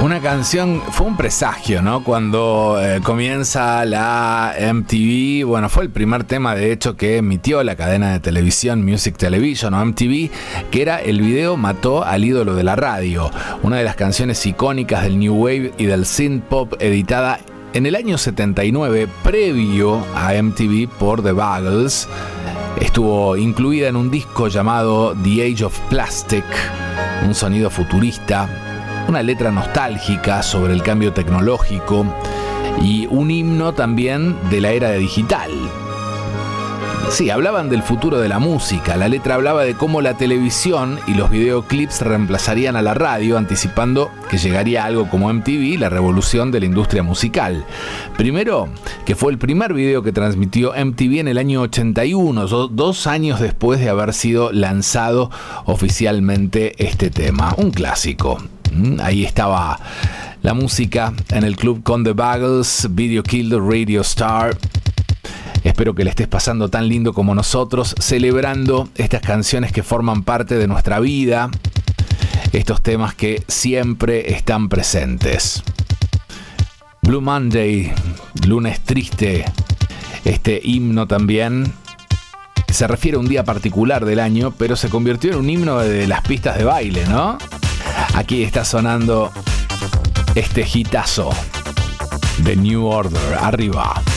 Una canción, fue un presagio, ¿no? Cuando comienza la MTV, bueno, fue el primer tema de hecho que emitió la cadena de televisión Music Television o MTV, que era el video Mató al ídolo de la radio, una de las canciones icónicas del New Wave y del Synth Pop, editada en el año 79, previo a MTV por The Buggles. Estuvo incluida en un disco llamado The Age of Plastic, un sonido futurista, una letra nostálgica sobre el cambio tecnológico y un himno también de la era digital. Sí, hablaban del futuro de la música. La letra hablaba de cómo la televisión y los videoclips reemplazarían a la radio, anticipando que llegaría algo como MTV, la revolución de la industria musical. Primero, que fue el primer video que transmitió MTV en el año 81, 2 años después de haber sido lanzado oficialmente este tema. Un clásico. Ahí estaba la música en el club con The Buggles, Video Killed the Radio Star. Espero que le estés pasando tan lindo como nosotros, celebrando estas canciones que forman parte de nuestra vida, estos temas que siempre están presentes. Blue Monday, lunes triste, este himno también se refiere a un día particular del año, pero se convirtió en un himno de las pistas de baile, ¿no? Aquí está sonando este hitazo de New Order. Arriba.